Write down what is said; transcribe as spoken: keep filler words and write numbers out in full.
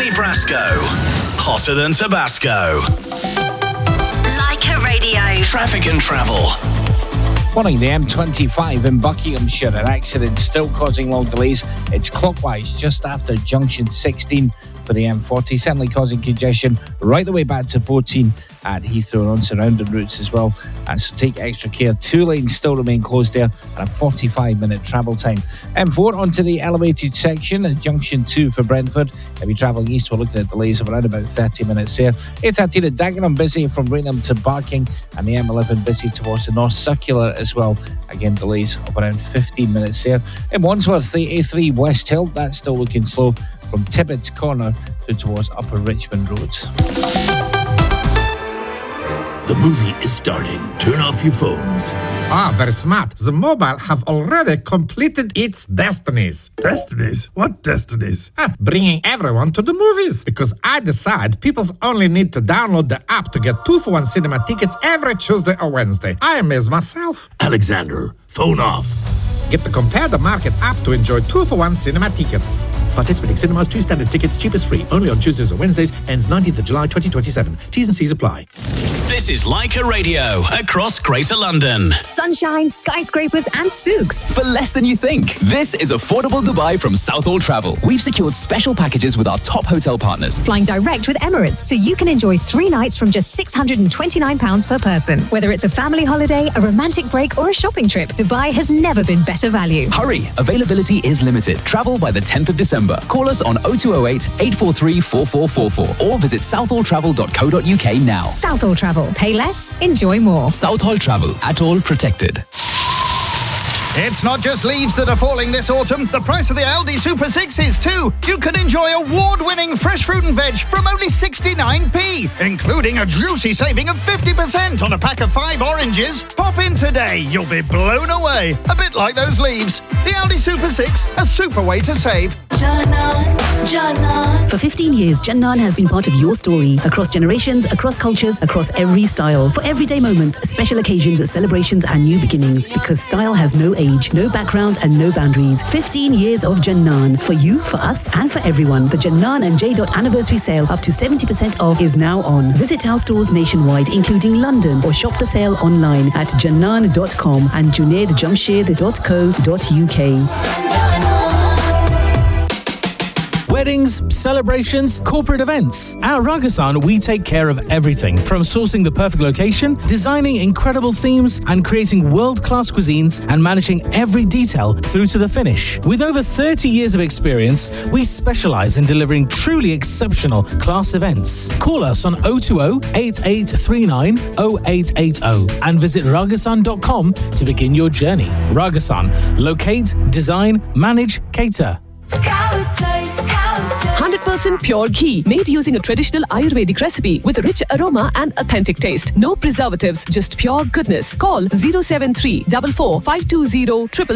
Tony Brasco. Hotter than Tabasco. Leica Radio. Traffic and travel. Morning, the M twenty-five in Buckinghamshire. An accident still causing long delays. It's clockwise just after junction sixteen for the M forty. Certainly causing congestion right the way back to fourteen at Heathrow and on surrounding routes as well. And so take extra care. Two lanes still remain closed there and a forty-five minute travel time. M four onto the elevated section at junction two for Brentford. If you're travelling east, we're looking at delays of around about thirty minutes there. A thirteen at Dagenham busy from Rainham to Barking, and the M eleven busy towards the North Circular as well. Again, delays of around fifteen minutes there. In Wandsworth, the A three West Hill, that's still looking slow from Tibbetts Corner through towards Upper Richmond Roads. The movie is starting. Turn off your phones. Ah, very smart. The mobile have already completed its destinies. Destinies? What destinies? Ah, bringing everyone to the movies. Because I decide people only need to download the app to get two for one cinema tickets every Tuesday or Wednesday. I amaze myself. Alexander, phone off. Get the Compare the Market app to enjoy two for one cinema tickets. Participating cinemas, two standard tickets, cheapest free. Only on Tuesdays or Wednesdays. Ends nineteenth of July twenty twenty-seven. T's and C's apply. This is Leica Radio across Greater London. Sunshine, skyscrapers and souks. For less than you think. This is Affordable Dubai from Southall Travel. We've secured special packages with our top hotel partners. Flying direct with Emirates, so you can enjoy three nights from just six hundred twenty-nine pounds per person. Whether it's a family holiday, a romantic break or a shopping trip, Dubai has never been better value. Hurry! Availability is limited. Travel by the tenth of December. Call us on oh two oh eight, eight four three, four four four four or visit southall travel dot co dot uk now. Southall Travel. Pay less, enjoy more. Southall Travel. At all protected. It's not just leaves that are falling this autumn. The price of the Aldi Super six is too. You can enjoy award-winning fresh fruit and veg from only sixty-nine p, including a juicy saving of fifty percent on a pack of five oranges. Pop in today. You'll be blown away. A bit like those leaves. The Aldi Super six, a super way to save. Jannan, Jannan. For fifteen years, Jannan has been part of your story. Across generations, across cultures, across every style. For everyday moments, special occasions, celebrations and new beginnings. Because style has no age, no background and no boundaries. fifteen years of Jannan. For you, for us and for everyone. The Jannan and J. Anniversary sale up to seventy percent off is now on. Visit our stores nationwide, including London, or shop the sale online at jannan dot com and junaid jamshed dot co dot uk. Weddings, celebrations, corporate events. At Ragasan, we take care of everything from sourcing the perfect location, designing incredible themes, and creating world-class cuisines and managing every detail through to the finish. With over thirty years of experience, we specialize in delivering truly exceptional class events. Call us on oh two oh, eight eight three nine, oh eight eight oh and visit ragasan dot com to begin your journey. Ragasan. Locate, design, manage, cater. one hundred percent pure ghee, made using a traditional Ayurvedic recipe with a rich aroma and authentic taste. No preservatives, just pure goodness. Call zero seven three four four five two zero triple